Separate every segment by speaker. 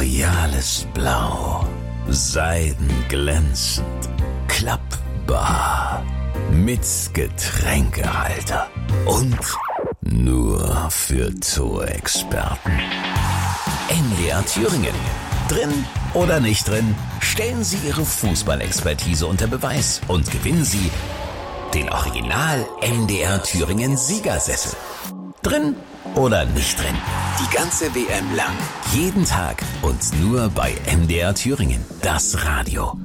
Speaker 1: royales Blau, seidenglänzend, klappbar, mit Getränkehalter und nur für Torexperten. MDR Thüringen. Drin oder nicht drin, stellen Sie Ihre Fußballexpertise unter Beweis und gewinnen Sie den Original MDR Thüringen Siegersessel. Drin oder nicht drin, die ganze WM lang, jeden Tag und nur bei MDR Thüringen, das Radio.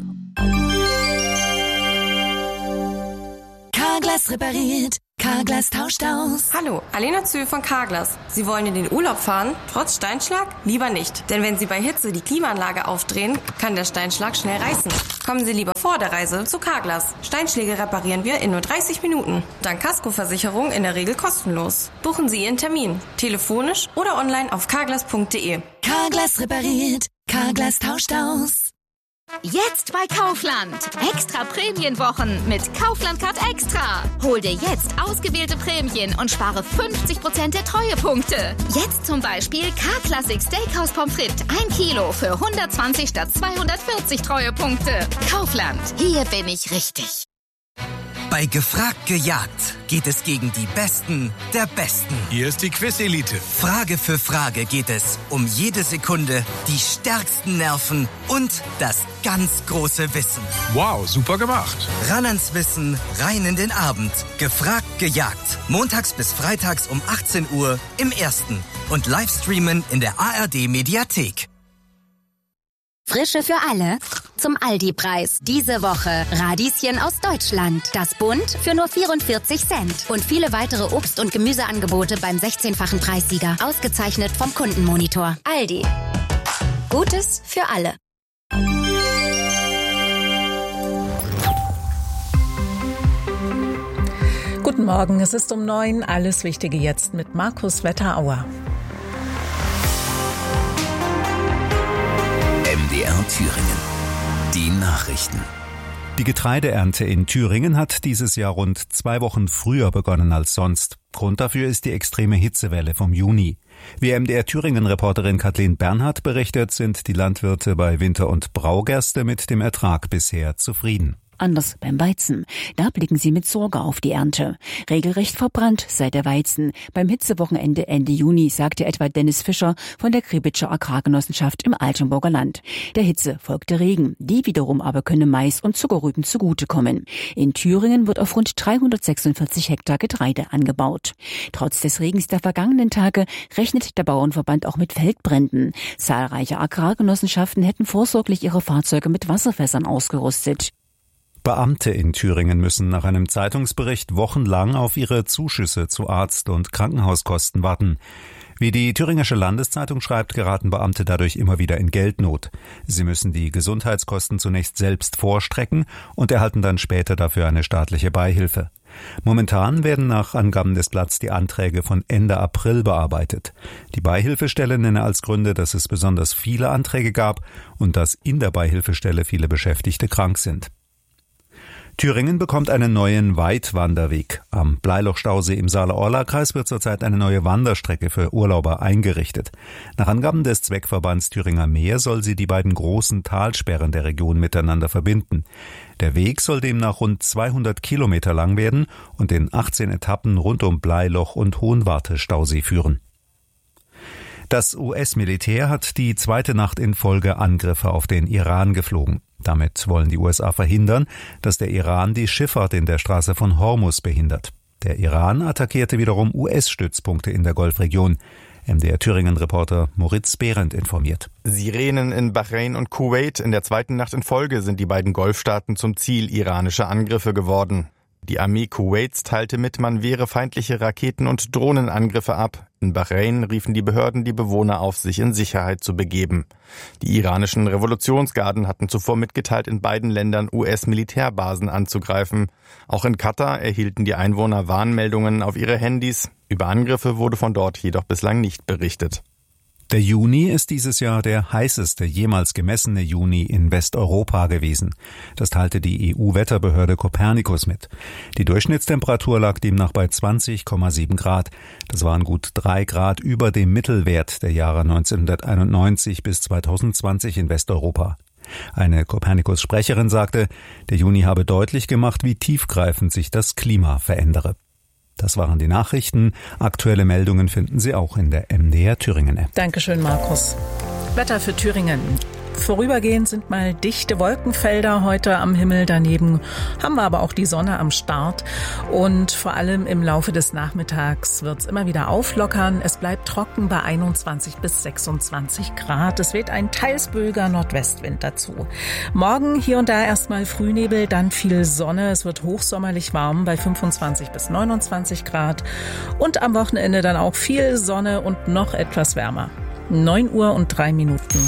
Speaker 2: Carglass repariert, Carglass tauscht aus.
Speaker 3: Hallo, Alena Zühl von Carglass. Sie wollen in den Urlaub fahren, trotz Steinschlag? Lieber nicht, denn wenn Sie bei Hitze die Klimaanlage aufdrehen, kann der Steinschlag schnell reißen. Kommen Sie lieber vor der Reise zu Carglass. Steinschläge reparieren wir in nur 30 Minuten. Dank Kaskoversicherung in der Regel kostenlos. Buchen Sie Ihren Termin, telefonisch oder online auf carglass.de.
Speaker 2: Carglass repariert, Carglass tauscht aus.
Speaker 4: Jetzt bei Kaufland. Extra Prämienwochen mit Kaufland Card Extra. Hol dir jetzt ausgewählte Prämien und spare 50% der Treuepunkte. Jetzt zum Beispiel K-Classic Steakhouse Pommes frites 1 Kilo für 120 statt 240 Treuepunkte. Kaufland. Hier bin ich richtig.
Speaker 5: Bei Gefragt gejagt geht es gegen die Besten der Besten.
Speaker 6: Hier ist die Quiz-Elite.
Speaker 5: Frage für Frage geht es um jede Sekunde, die stärksten Nerven und das ganz große Wissen.
Speaker 6: Wow, super gemacht.
Speaker 5: Ran ans Wissen, rein in den Abend. Gefragt gejagt. Montags bis freitags um 18 Uhr im Ersten. Und Livestreamen in der ARD-Mediathek.
Speaker 7: Frische für alle zum Aldi-Preis. Diese Woche Radieschen aus Deutschland. Das Bund für nur 44 Cent. Und viele weitere Obst- und Gemüseangebote beim 16-fachen Preissieger. Ausgezeichnet vom Kundenmonitor. Aldi. Gutes für alle.
Speaker 8: Guten Morgen, es ist um 9. Alles Wichtige jetzt mit Markus Wetterauer.
Speaker 1: MDR Thüringen. Die Nachrichten.
Speaker 9: Die Getreideernte in Thüringen hat dieses Jahr rund 2 Wochen früher begonnen als sonst. Grund dafür ist die extreme Hitzewelle vom Juni. Wie MDR Thüringen-Reporterin Kathleen Bernhardt berichtet, sind die Landwirte bei Winter- und Braugerste mit dem Ertrag bisher zufrieden.
Speaker 10: Anders beim Weizen. Da blicken sie mit Sorge auf die Ernte. Regelrecht verbrannt sei der Weizen. Beim Hitzewochenende Ende Juni, sagte etwa Dennis Fischer von der Kribitscher Agrargenossenschaft im Altenburger Land. Der Hitze folgte Regen. Die wiederum aber könne Mais und Zuckerrüben zugutekommen. In Thüringen wird auf rund 346 Hektar Getreide angebaut. Trotz des Regens der vergangenen Tage rechnet der Bauernverband auch mit Feldbränden. Zahlreiche Agrargenossenschaften hätten vorsorglich ihre Fahrzeuge mit Wasserfässern ausgerüstet.
Speaker 9: Beamte in Thüringen müssen nach einem Zeitungsbericht wochenlang auf ihre Zuschüsse zu Arzt- und Krankenhauskosten warten. Wie die Thüringische Landeszeitung schreibt, geraten Beamte dadurch immer wieder in Geldnot. Sie müssen die Gesundheitskosten zunächst selbst vorstrecken und erhalten dann später dafür eine staatliche Beihilfe. Momentan werden nach Angaben des Blatts die Anträge von Ende April bearbeitet. Die Beihilfestelle nenne als Gründe, dass es besonders viele Anträge gab und dass in der Beihilfestelle viele Beschäftigte krank sind. Thüringen bekommt einen neuen Weitwanderweg. Am Bleiloch-Stausee im Saale-Orla-Kreis wird zurzeit eine neue Wanderstrecke für Urlauber eingerichtet. Nach Angaben des Zweckverbands Thüringer Meer soll sie die beiden großen Talsperren der Region miteinander verbinden. Der Weg soll demnach rund 200 Kilometer lang werden und in 18 Etappen rund um Bleiloch und Hohenwarte-Stausee führen. Das US-Militär hat die zweite Nacht in Folge Angriffe auf den Iran geflogen. Damit wollen die USA verhindern, dass der Iran die Schifffahrt in der Straße von Hormuz behindert. Der Iran attackierte wiederum US-Stützpunkte in der Golfregion. MDR Thüringen-Reporter Moritz Behrendt informiert.
Speaker 11: Sirenen in Bahrain und Kuwait. In der zweiten Nacht in Folge sind die beiden Golfstaaten zum Ziel iranischer Angriffe geworden. Die Armee Kuwaits teilte mit, man wehre feindliche Raketen- und Drohnenangriffe ab. In Bahrain riefen die Behörden die Bewohner auf, sich in Sicherheit zu begeben. Die iranischen Revolutionsgarden hatten zuvor mitgeteilt, in beiden Ländern US-Militärbasen anzugreifen. Auch in Katar erhielten die Einwohner Warnmeldungen auf ihre Handys. Über Angriffe wurde von dort jedoch bislang nicht berichtet.
Speaker 9: Der Juni ist dieses Jahr der heißeste jemals gemessene Juni in Westeuropa gewesen. Das teilte die EU-Wetterbehörde Copernicus mit. Die Durchschnittstemperatur lag demnach bei 20,7 Grad. Das waren gut 3 Grad über dem Mittelwert der Jahre 1991 bis 2020 in Westeuropa. Eine Copernicus-Sprecherin sagte, der Juni habe deutlich gemacht, wie tiefgreifend sich das Klima verändere. Das waren die Nachrichten. Aktuelle Meldungen finden Sie auch in der MDR Thüringen-App.
Speaker 8: Dankeschön, Markus. Wetter für Thüringen. Vorübergehend sind mal dichte Wolkenfelder heute am Himmel. Daneben haben wir aber auch die Sonne am Start. Und vor allem im Laufe des Nachmittags wird es immer wieder auflockern. Es bleibt trocken bei 21 bis 26 Grad. Es weht ein teils böiger Nordwestwind dazu. Morgen hier und da erstmal Frühnebel, dann viel Sonne. Es wird hochsommerlich warm bei 25 bis 29 Grad. Und am Wochenende dann auch viel Sonne und noch etwas wärmer. 9:03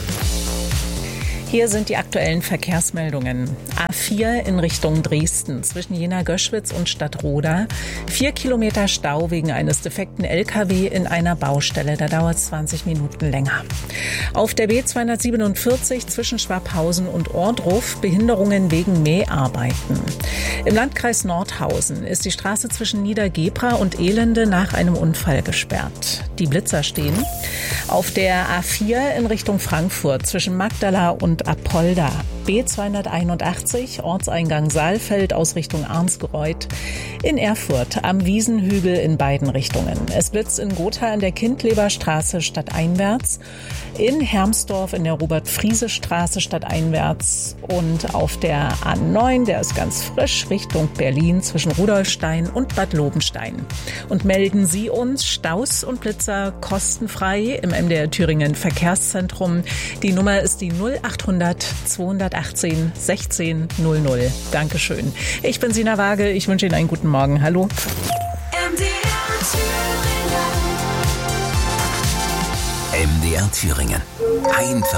Speaker 8: Hier sind die aktuellen Verkehrsmeldungen. A4 in Richtung Dresden zwischen Jena-Göschwitz und Stadtroda. 4 Kilometer Stau wegen eines defekten LKW in einer Baustelle. Da dauert es 20 Minuten länger. Auf der B247 zwischen Schwabhausen und Ohrdruf Behinderungen wegen Mäharbeiten. Im Landkreis Nordhausen ist die Straße zwischen Niedergebra und Elende nach einem Unfall gesperrt. Die Blitzer stehen. Auf der A4 in Richtung Frankfurt zwischen Magdala und Apolda. B281, Ortseingang Saalfeld aus Richtung Arnsgereuth. In Erfurt am Wiesenhügel in beiden Richtungen. Es blitzt in Gotha an der Kindleberstraße stadteinwärts. In Hermsdorf in der Robert-Friese-Straße stadteinwärts. Und auf der A9, der ist ganz frisch, Richtung Berlin zwischen Rudolfstein und Bad Lobenstein. Und melden Sie uns Staus und Blitzer kostenfrei im MDR Thüringen Verkehrszentrum. Die Nummer ist die 0800 218 16 00. Dankeschön. Ich bin Sina Waage. Ich wünsche Ihnen einen guten Morgen. Hallo.
Speaker 1: MDR Thüringen. Einfach